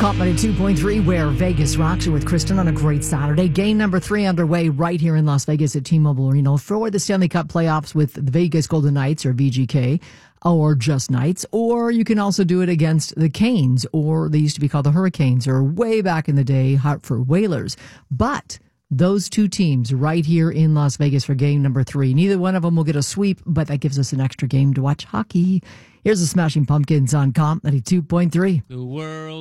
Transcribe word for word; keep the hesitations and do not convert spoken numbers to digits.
Comp ninety-two point three, where Vegas rocks. You're with Kristen on a great Saturday. Game number three underway right here in Las Vegas at T-Mobile Arena for the Stanley Cup playoffs with the Vegas Golden Knights, or V G K, or just Knights. Or you can also do it against the Canes, or they used to be called the Hurricanes, or way back in the day, Hartford Whalers. But those two teams right here in Las Vegas for game number three. Neither one of them will get a sweep, but that gives us an extra game to watch hockey. Here's the Smashing Pumpkins on Comp ninety-two point three. The world